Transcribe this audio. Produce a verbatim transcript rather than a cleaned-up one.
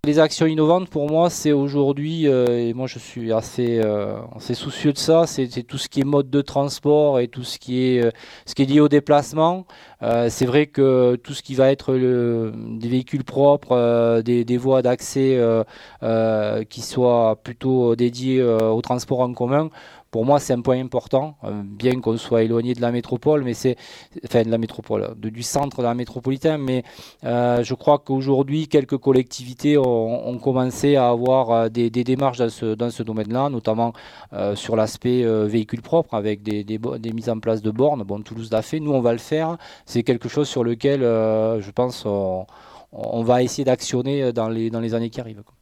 Les actions innovantes, pour moi, c'est aujourd'hui, euh, et moi je suis assez, euh, assez soucieux de ça, c'est c'est tout ce qui est mode de transport et tout ce qui est, euh, ce qui est lié au déplacement. Euh, c'est vrai que tout ce qui va être le- des véhicules propres, euh, des, des voies d'accès euh, euh, qui soient plutôt dédiées euh, au transport en commun, pour moi c'est un point important, euh, bien qu'on soit éloigné de la métropole, mais c'est, enfin de la métropole, de- du centre de la métropolitaine, mais euh, je crois qu'aujourd'hui, quelques collectivités ont, ont commencé à avoir euh, des, des démarches dans ce, dans ce domaine-là, notamment euh, sur l'aspect euh, véhicule propre, avec des, des, bo- des mises en place de bornes. Bon, Toulouse l'a fait, nous on va le faire. C'est quelque chose sur lequel, euh, je pense, on, on va essayer d'actionner dans les, dans les années qui arrivent, quoi.